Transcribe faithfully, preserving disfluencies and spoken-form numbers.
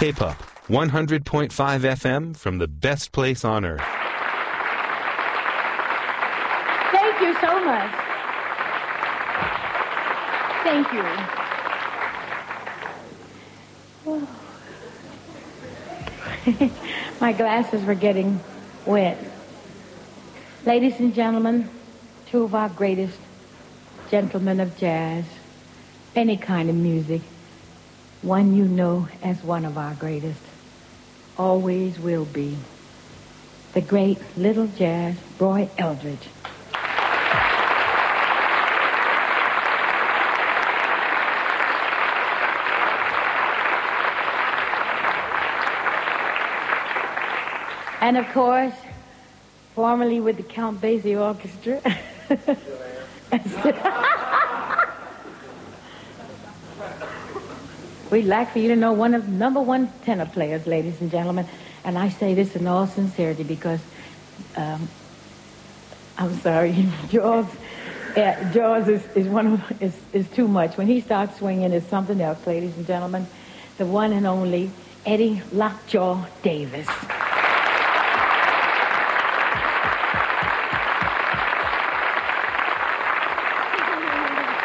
K-Pop, one hundred point five F M from the best place on earth. Thank you so much. Thank you. Oh. My glasses were getting wet. Ladies and gentlemen, two of our greatest gentlemen of jazz, any kind of music, one you know as one of our greatest, always will be, the great little jazz, Roy Eldridge. And of course, formerly with the Count Basie Orchestra. We'd like for you to know one of number one tenor players, ladies and gentlemen. And I say this in all sincerity because, um, I'm sorry, Jaws, uh, Jaws is, is one of is, is too much. When he starts swinging, it's something else, ladies and gentlemen. The one and only Eddie Lockjaw Davis.